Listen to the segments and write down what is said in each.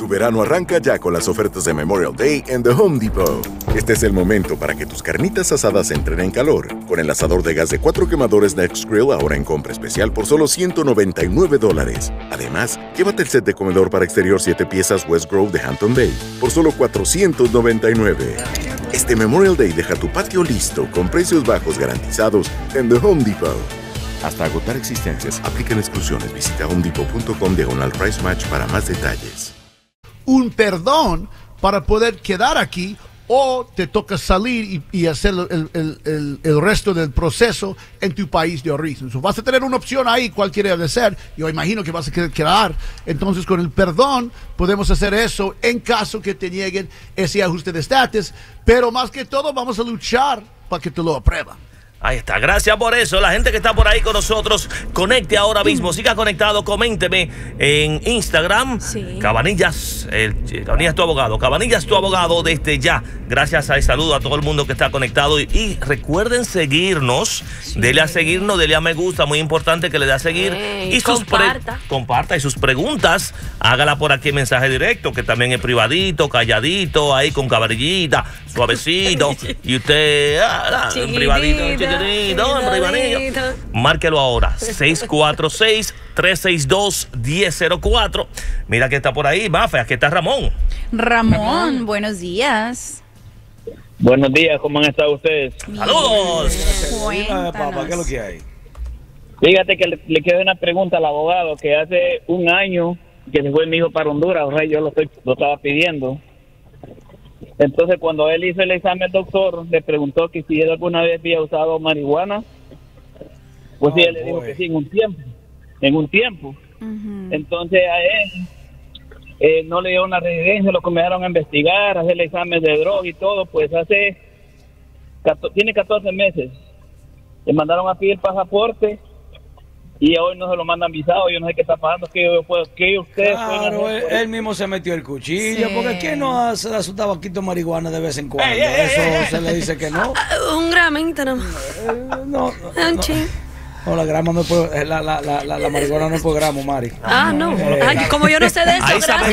Tu verano arranca ya con las ofertas de Memorial Day en The Home Depot. Este es el momento para que tus carnitas asadas entren en calor. Con el asador de gas de 4 quemadores Next Grill ahora en compra especial por solo $199. Además, llévate el set de comedor para exterior 7 piezas West Grove de Hampton Bay por solo $499. Este Memorial Day deja tu patio listo con precios bajos garantizados en The Home Depot. Hasta agotar existencias, aplican exclusiones. Visita homedepot.com/price match para más detalles. Un perdón para poder quedar aquí o te toca salir y hacer el resto del proceso en tu país de origen. So, vas a tener una opción ahí, cuál quiere de ser. Yo imagino que vas a querer quedar. Entonces, con el perdón podemos hacer eso en caso que te nieguen ese ajuste de estatus. Pero más que todo, vamos a luchar para que te lo aprueben. Ahí está, gracias por eso. La gente que está por ahí con nosotros, conecte ahora mismo, siga conectado, coménteme en Instagram. Sí. Cabanillas, Cabanillas tu abogado. Cabanillas tu abogado desde ya. Gracias y saludo a todo el mundo que está conectado. Y recuerden seguirnos, dele a seguirnos, dele a me gusta, muy importante que le dé a seguir. Y comparta y sus preguntas, hágala por aquí en mensaje directo, que también es privadito, calladito, ahí con cabarillita, suavecito. Y usted, en privadito. Márquelo ahora, 646-362-1004. Mira que está por ahí, Mafe, aquí está Ramón. Ramón, buenos días. Buenos días, ¿cómo han estado ustedes? ¡Saludos! Papá, ¿qué es lo que hay? Fíjate que le quiero una pregunta al abogado, que hace un año que se fue mi hijo para Honduras, o sea, yo lo estaba pidiendo. Entonces, cuando él hizo el examen, el doctor le preguntó que si él alguna vez había usado marihuana. Pues sí, él le dijo que sí, en un tiempo. Entonces, a él no le dio una residencia, lo comenzaron a investigar, a hacer el examen de droga y todo. Pues tiene 14 meses. Le mandaron a pedir pasaporte y hoy no se lo mandan visado. Yo no sé qué está pasando, que ustedes claro, él mismo se metió el cuchillo, sí. Porque ¿quién no hace su tabaquito de marihuana de vez en cuando? Eso se le dice que no. Un gramito nomás. No. No, la grama no puede, la marihuana no es por gramo, Mari. No. Como yo no sé de eso,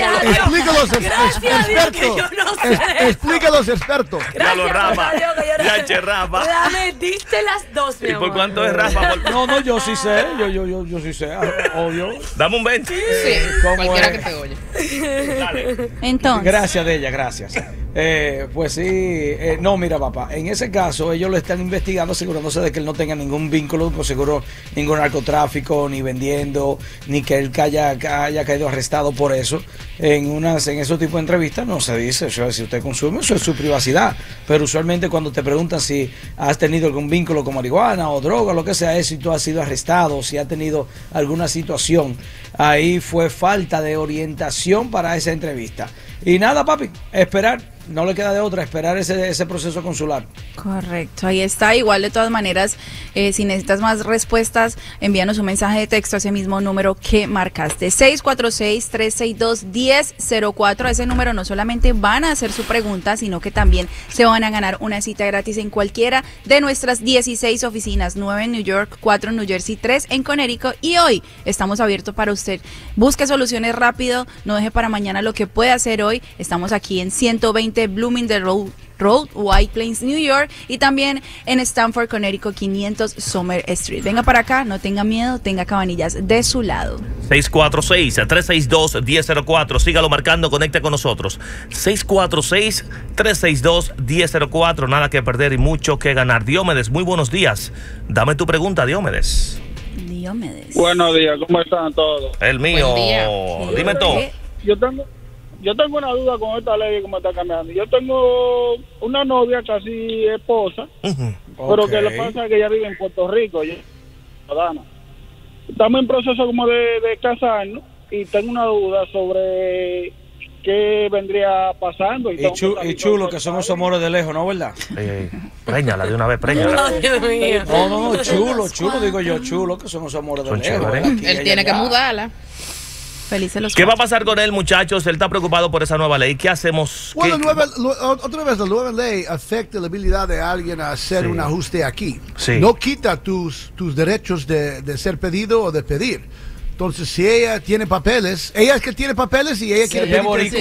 Explica los expertos. Gracias, Rafa. Rafa. La metiste las dos, mi amor. ¿Y por cuánto es Rafa? No, yo sí sé, yo sí sé, obvio. Dame un 20. Sí, cualquiera que te oye. Dale. Entonces. Gracias de ella, gracias. Pues sí, no, mira, papá, en ese caso ellos lo están investigando, asegurándose de que él no tenga ningún vínculo, pues seguro ningún narcotráfico, ni vendiendo, ni que él haya caído arrestado por eso. En esos tipos de entrevistas no se dice, o sea, si usted consume, eso es su privacidad, pero usualmente cuando te preguntan si has tenido algún vínculo con marihuana o droga, lo que sea, es si tú has sido arrestado, si has tenido alguna situación, ahí fue falta de orientación para esa entrevista. Y nada, papi, esperar. No le queda de otra, esperar ese proceso consular. Correcto, ahí está. Igual, de todas maneras, si necesitas más respuestas, envíanos un mensaje de texto a ese mismo número que marcaste, 646-362-1004. A ese número no solamente van a hacer su pregunta, sino que también se van a ganar una cita gratis en cualquiera de nuestras 16 oficinas, 9 en New York, 4 en New Jersey, 3 en Connecticut, y hoy estamos abiertos para usted. Busque soluciones rápido, no deje para mañana lo que puede hacer hoy. Estamos aquí en 120 Bloomingdale Road, White Plains, New York, y también en Stamford, Connecticut, 500 Summer Street. Venga para acá, no tenga miedo, tenga Cabanillas de su lado. 646-362-1004. Sígalo marcando, conecte con nosotros. 646-362-1004. Nada que perder y mucho que ganar. Diomedes, muy buenos días. Dame tu pregunta, Diomedes. Buenos días, ¿cómo están todos? El mío. Dime todo. Yo tengo una duda con esta ley, cómo está cambiando. Yo tengo una novia casi esposa, pero que le pasa que ella vive en Puerto Rico, ella es ciudadana. Estamos en proceso como de casarnos y tengo una duda sobre qué vendría pasando. Y chulo, que somos amores de lejos, ¿no, verdad? Préñala de una vez, préñala. No, chulo, digo yo, chulo, que somos amores de lejos. Él tiene que mudarla. ¿Qué va a pasar con él, muchachos? Él está preocupado por esa nueva ley. ¿Qué hacemos? Bueno, otra vez, la nueva ley afecta la habilidad de alguien a hacer un ajuste aquí. Sí. No quita tus derechos de ser pedido o de pedir. Entonces, si ella tiene papeles, ella es que tiene papeles y ella quiere pedir.